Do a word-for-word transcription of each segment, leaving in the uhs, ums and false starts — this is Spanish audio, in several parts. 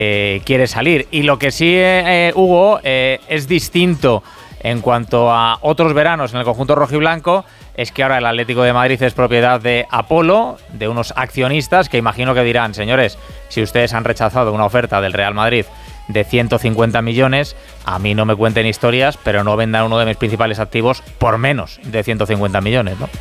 eh, quiere salir. Y lo que sí, eh, Hugo, eh, es distinto en cuanto a otros veranos en el conjunto rojiblanco, es que ahora el Atlético de Madrid es propiedad de Apolo, de unos accionistas que imagino que dirán, señores, si ustedes han rechazado una oferta del Real Madrid de ciento cincuenta millones, a mí no me cuenten historias, pero no vendan uno de mis principales activos por menos de ciento cincuenta millones, ¿no?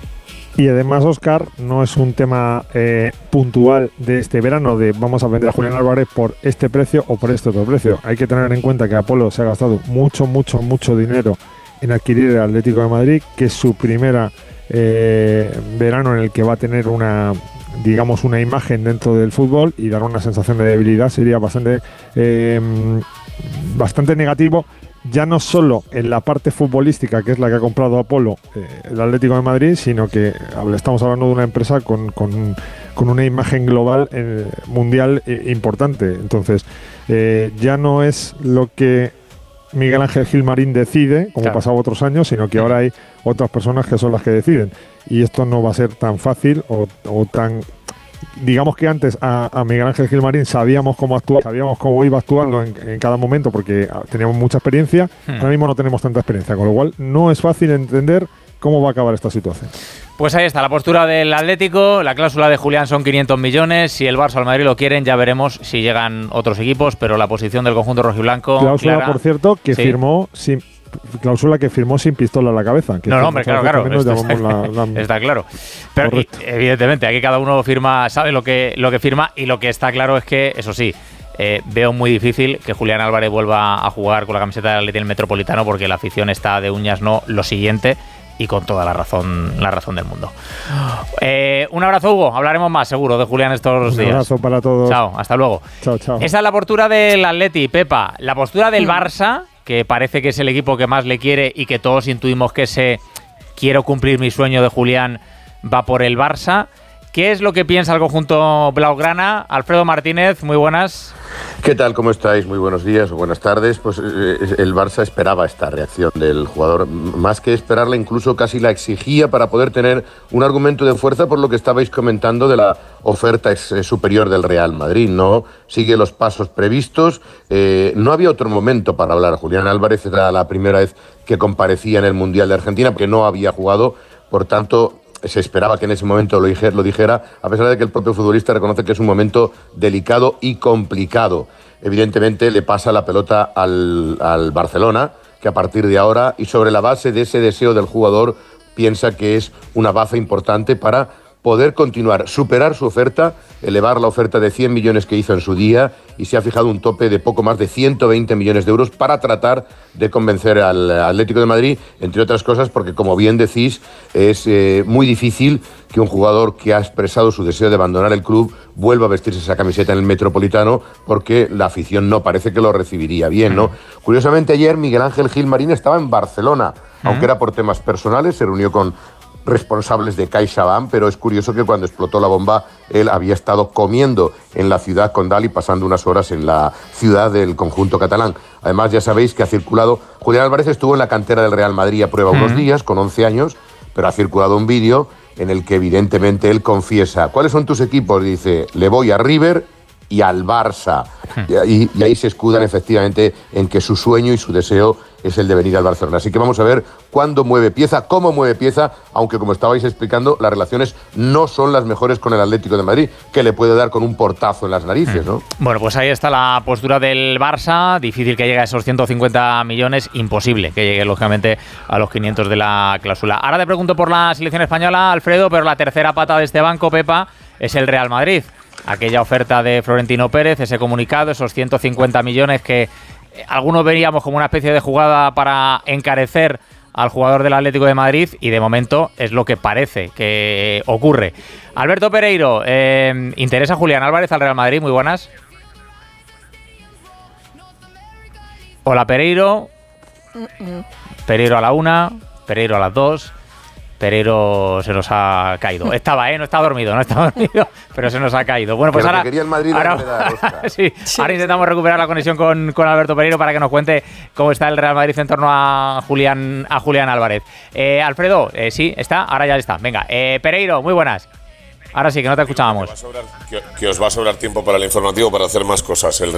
Y además, Óscar, no es un tema eh, puntual de este verano de vamos a vender a Julián Álvarez por este precio o por este otro precio. Hay que tener en cuenta que Apolo se ha gastado mucho, mucho, mucho dinero en adquirir el Atlético de Madrid, que es su primera eh, verano en el que va a tener una, digamos, una imagen dentro del fútbol, y dar una sensación de debilidad sería bastante, eh, bastante negativo. Ya no solo en la parte futbolística, que es la que ha comprado Apolo, eh, el Atlético de Madrid, sino que estamos hablando de una empresa con, con, con una imagen global eh, mundial eh, importante. Entonces, eh, ya no es lo que Miguel Ángel Gilmarín decide, como claro. pasaba otros años, sino que ahora hay otras personas que son las que deciden. Y esto no va a ser tan fácil o, o tan... Digamos que antes a, a Miguel Ángel Gilmarín sabíamos cómo actuar, sabíamos cómo iba actuando en, en cada momento porque teníamos mucha experiencia. Hmm. Ahora mismo no tenemos tanta experiencia, con lo cual no es fácil entender cómo va a acabar esta situación. Pues ahí está la postura del Atlético, la cláusula de Julián son quinientos millones, si el Barça o el Madrid lo quieren ya veremos si llegan otros equipos, pero la posición del conjunto rojiblanco... Cláusula, clara, por cierto, que sí. firmó sin... Cláusula que firmó sin pistola en la cabeza. Que no, no, hombre, claro, claro. Está, la, la... está claro. Pero y, evidentemente, aquí cada uno firma, sabe lo que, lo que firma, y lo que está claro es que, eso sí, eh, veo muy difícil que Julián Álvarez vuelva a jugar con la camiseta del Atlético del Metropolitano, porque la afición está de uñas no lo siguiente, y con toda la razón, la razón del mundo. Eh, un abrazo, Hugo. Hablaremos más, seguro, de Julián estos días. Un abrazo para todos. Chao, hasta luego. Chao, chao. Esa es la postura del Atleti, Pepa. La postura del Barça, que parece que es el equipo que más le quiere y que todos intuimos que ese quiero cumplir mi sueño de Julián va por el Barça. ¿Qué es lo que piensa el conjunto blaugrana? Alfredo Martínez, muy buenas. ¿Qué tal? ¿Cómo estáis? Muy buenos días o buenas tardes. Pues eh, el Barça esperaba esta reacción del jugador, más que esperarla, incluso casi la exigía para poder tener un argumento de fuerza por lo que estabais comentando de la oferta ex, eh, superior del Real Madrid. No sigue los pasos previstos. Eh, no había otro momento para hablar. Julián Álvarez era la primera vez que comparecía en el Mundial de Argentina, porque no había jugado, por tanto... se esperaba que en ese momento lo dijera, lo dijera, a pesar de que el propio futbolista reconoce que es un momento delicado y complicado. Evidentemente le pasa la pelota al, al Barcelona, que a partir de ahora, y sobre la base de ese deseo del jugador, piensa que es una baza importante para poder continuar, superar su oferta, elevar la oferta de cien millones que hizo en su día, y se ha fijado un tope de poco más de ciento veinte millones de euros para tratar de convencer al Atlético de Madrid, entre otras cosas porque, como bien decís, es eh, muy difícil que un jugador que ha expresado su deseo de abandonar el club vuelva a vestirse esa camiseta en el Metropolitano, porque la afición no parece que lo recibiría bien, ¿no? Uh-huh. Curiosamente, ayer Miguel Ángel Gilmarín estaba en Barcelona, uh-huh. aunque era por temas personales, se reunió con responsables de CaixaBank, pero es curioso que cuando explotó la bomba él había estado comiendo en la ciudad condal y pasando unas horas en la ciudad del conjunto catalán. Además, ya sabéis que ha circulado... Julián Álvarez estuvo en la cantera del Real Madrid a prueba uh-huh. unos días, con once años, pero ha circulado un vídeo en el que evidentemente él confiesa: ¿cuáles son tus equipos? Dice, le voy a River y al Barça. Uh-huh. Y, y ahí se escudan efectivamente en que su sueño y su deseo es el de venir al Barcelona. Así que vamos a ver cuándo mueve pieza, cómo mueve pieza, aunque, como estabais explicando, las relaciones no son las mejores con el Atlético de Madrid, que le puede dar con un portazo en las narices, ¿no? Bueno, pues ahí está la postura del Barça. Difícil que llegue a esos ciento cincuenta millones, imposible que llegue, lógicamente, a los quinientos de la cláusula. Ahora te pregunto por la selección española, Alfredo, pero la tercera pata de este banco, Pepa, es el Real Madrid. Aquella oferta de Florentino Pérez, ese comunicado, esos ciento cincuenta millones que algunos veríamos como una especie de jugada para encarecer al jugador del Atlético de Madrid, y de momento es lo que parece que ocurre. Alberto Pereiro, eh, ¿interesa Julián Álvarez al Real Madrid? Muy buenas. Hola, Pereiro. Pereiro a la una, Pereiro a las dos. Pereiro se nos ha caído. Estaba, ¿eh? No está dormido, no está dormido, pero se nos ha caído. Bueno, pues pero ahora... que quería el Madrid ahora, verdad, sí, sí. Ahora intentamos recuperar la conexión con, con Alberto Pereiro para que nos cuente cómo está el Real Madrid en torno a Julián, a Julián Álvarez. Eh, Alfredo, eh, sí, está, ahora ya está. Venga, eh, Pereiro, muy buenas. Ahora sí, que no te escuchábamos. Que, que, que os va a sobrar tiempo para el informativo para hacer más cosas. El